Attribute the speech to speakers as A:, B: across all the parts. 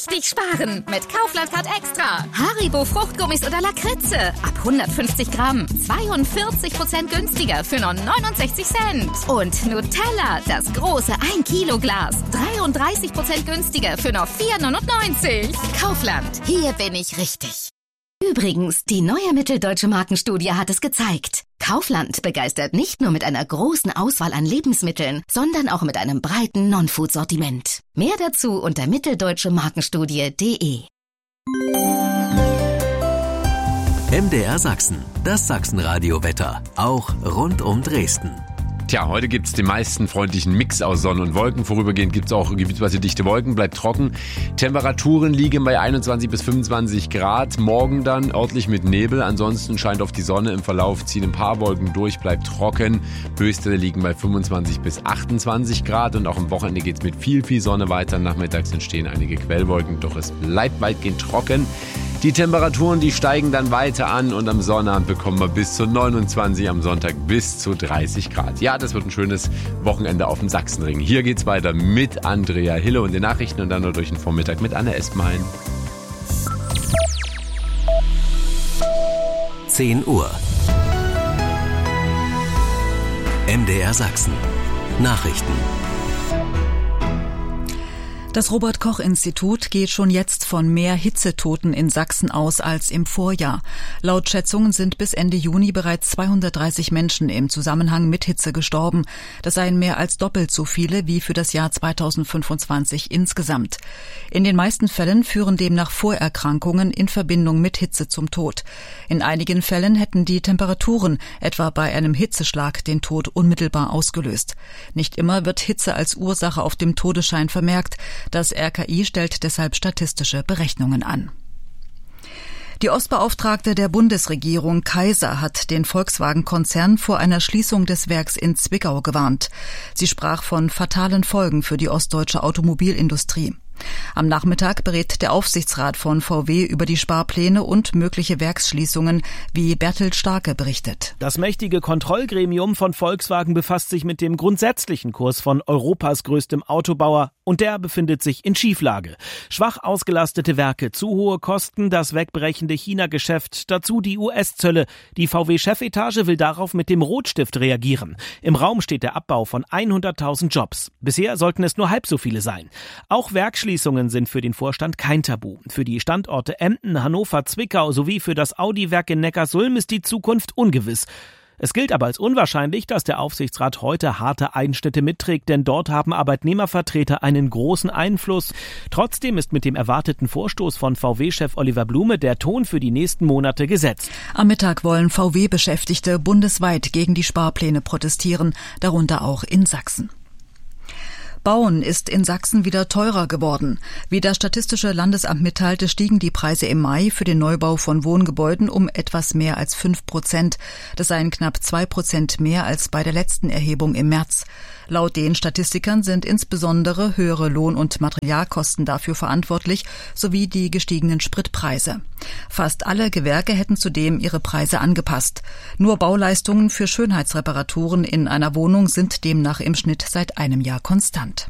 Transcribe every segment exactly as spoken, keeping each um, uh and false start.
A: richtig sparen mit Kaufland Card Extra. Haribo Fruchtgummis oder Lakritze ab hundertfünfzig Gramm. zweiundvierzig Prozent günstiger für nur neunundsechzig Cent. Und Nutella, das große ein Kilo Glas. dreiunddreißig Prozent günstiger für nur vier neunundneunzig. Kaufland, hier bin ich richtig. Übrigens, die neue Mitteldeutsche Markenstudie hat es gezeigt. Kaufland begeistert nicht nur mit einer großen Auswahl an Lebensmitteln, sondern auch mit einem breiten Non-Food-Sortiment. Mehr dazu unter mitteldeutsche markenstudie punkt de.
B: M D R Sachsen, das Sachsenradio-Wetter, auch rund um Dresden.
C: Tja, heute gibt es den meisten freundlichen Mix aus Sonne und Wolken. Vorübergehend gibt es auch gebietsweise dichte Wolken, bleibt trocken. Temperaturen liegen bei einundzwanzig bis fünfundzwanzig Grad. Morgen dann örtlich mit Nebel. Ansonsten scheint auf die Sonne. Im Verlauf ziehen ein paar Wolken durch, bleibt trocken. Höchste liegen bei fünfundzwanzig bis achtundzwanzig Grad. Und auch am Wochenende geht es mit viel, viel Sonne weiter. Nachmittags entstehen einige Quellwolken, doch es bleibt weitgehend trocken. Die Temperaturen, die steigen dann weiter an und am Sonnabend bekommen wir bis zu neunundzwanzig, am Sonntag bis zu dreißig Grad. Ja, das wird ein schönes Wochenende auf dem Sachsenring. Hier geht's weiter mit Andrea Hille und den Nachrichten und dann nur durch den Vormittag mit Anne Espenhain.
B: zehn Uhr. M D R Sachsen. Nachrichten.
D: Das Robert-Koch-Institut geht schon jetzt von mehr Hitzetoten in Sachsen aus als im Vorjahr. Laut Schätzungen sind bis Ende Juni bereits zweihundertdreißig Menschen im Zusammenhang mit Hitze gestorben. Das seien mehr als doppelt so viele wie für das Jahr zweitausendfünfundzwanzig insgesamt. In den meisten Fällen führen demnach Vorerkrankungen in Verbindung mit Hitze zum Tod. In einigen Fällen hätten die Temperaturen, etwa bei einem Hitzeschlag, den Tod unmittelbar ausgelöst. Nicht immer wird Hitze als Ursache auf dem Todesschein vermerkt. Das R K I stellt deshalb statistische Berechnungen an. Die Ostbeauftragte der Bundesregierung, Kaiser, hat den Volkswagen-Konzern vor einer Schließung des Werks in Zwickau gewarnt. Sie sprach von fatalen Folgen für die ostdeutsche Automobilindustrie. Am Nachmittag berät der Aufsichtsrat von V W über die Sparpläne und mögliche Werksschließungen, wie Bertolt Starke berichtet.
E: Das mächtige Kontrollgremium von Volkswagen befasst sich mit dem grundsätzlichen Kurs von Europas größtem Autobauer und der befindet sich in Schieflage. Schwach ausgelastete Werke, zu hohe Kosten, das wegbrechende China-Geschäft, dazu die U S-Zölle. Die V W-Chefetage will darauf mit dem Rotstift reagieren. Im Raum steht der Abbau von hunderttausend Jobs. Bisher sollten es nur halb so viele sein. Auch Werksschließungen Schließungen sind für den Vorstand kein Tabu. Für die Standorte Emden, Hannover, Zwickau sowie für das Audi-Werk in Neckarsulm ist die Zukunft ungewiss. Es gilt aber als unwahrscheinlich, dass der Aufsichtsrat heute harte Einschnitte mitträgt, denn dort haben Arbeitnehmervertreter einen großen Einfluss. Trotzdem ist mit dem erwarteten Vorstoß von V W-Chef Oliver Blume der Ton für die nächsten Monate gesetzt.
D: Am Mittag wollen V W-Beschäftigte bundesweit gegen die Sparpläne protestieren, darunter auch in Sachsen. Bauen ist in Sachsen wieder teurer geworden. Wie das Statistische Landesamt mitteilte, stiegen die Preise im Mai für den Neubau von Wohngebäuden um etwas mehr als fünf Prozent. Das seien knapp zwei Prozent mehr als bei der letzten Erhebung im März. Laut den Statistikern sind insbesondere höhere Lohn- und Materialkosten dafür verantwortlich, sowie die gestiegenen Spritpreise. Fast alle Gewerke hätten zudem ihre Preise angepasst. Nur Bauleistungen für Schönheitsreparaturen in einer Wohnung sind demnach im Schnitt seit einem Jahr konstant.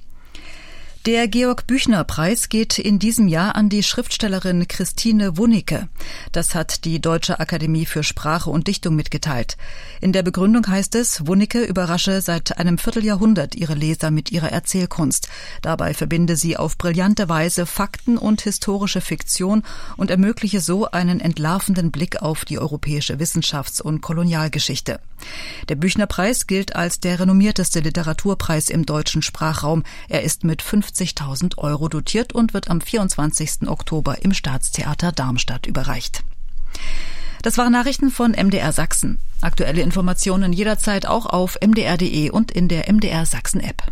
D: Der Georg-Büchner-Preis geht in diesem Jahr an die Schriftstellerin Christine Wunicke. Das hat die Deutsche Akademie für Sprache und Dichtung mitgeteilt. In der Begründung heißt es, Wunicke überrasche seit einem Vierteljahrhundert ihre Leser mit ihrer Erzählkunst. Dabei verbinde sie auf brillante Weise Fakten und historische Fiktion und ermögliche so einen entlarvenden Blick auf die europäische Wissenschafts- und Kolonialgeschichte. Der Büchner-Preis gilt als der renommierteste Literaturpreis im deutschen Sprachraum. Er ist mit fünfzigtausend Euro dotiert und wird am vierundzwanzigsten Oktober im Staatstheater Darmstadt überreicht. Das waren Nachrichten von M D R Sachsen. Aktuelle Informationen jederzeit auch auf m d r punkt d e und in der M D R Sachsen App.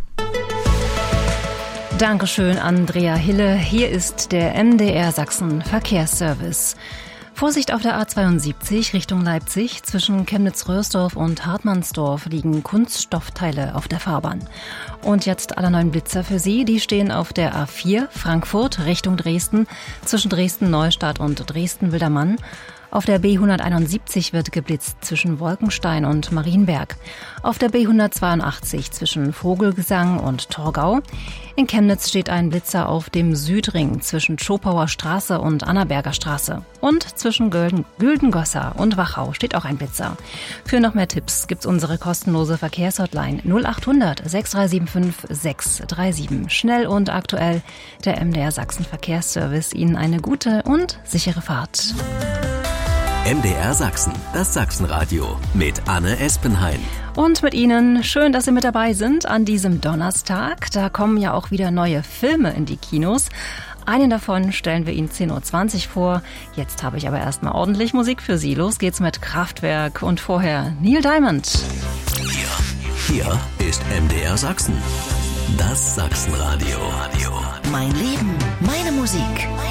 F: Dankeschön, Andrea Hille. Hier ist der M D R Sachsen Verkehrsservice. Vorsicht auf der A zweiundsiebzig Richtung Leipzig. Zwischen Chemnitz-Röhrsdorf und Hartmannsdorf liegen Kunststoffteile auf der Fahrbahn. Und jetzt alle neuen Blitzer für Sie. Die stehen auf der A vier Frankfurt Richtung Dresden. Zwischen Dresden-Neustadt und Dresden-Wildermann. Auf der B hunderteinundsiebzig wird geblitzt zwischen Wolkenstein und Marienberg. Auf der B hundertzweiundachtzig zwischen Vogelgesang und Torgau. In Chemnitz steht ein Blitzer auf dem Südring zwischen Schopauer Straße und Annaberger Straße. Und zwischen Gülden, Güldengosser und Wachau steht auch ein Blitzer. Für noch mehr Tipps gibt's unsere kostenlose Verkehrshotline null achthundert sechs drei sieben fünf sechs drei sieben. Schnell und aktuell, der M D R Sachsen Verkehrsservice. Ihnen eine gute und sichere Fahrt.
B: M D R Sachsen, das Sachsenradio mit Anne Espenhain.
F: Und mit Ihnen, schön, dass Sie mit dabei sind an diesem Donnerstag. Da kommen ja auch wieder neue Filme in die Kinos. Einen davon stellen wir Ihnen zehn Uhr zwanzig vor. Jetzt habe ich aber erstmal ordentlich Musik für Sie. Los geht's mit Kraftwerk und vorher Neil Diamond.
B: Hier, hier ist M D R Sachsen, das Sachsenradio.
G: Mein Leben, meine Musik.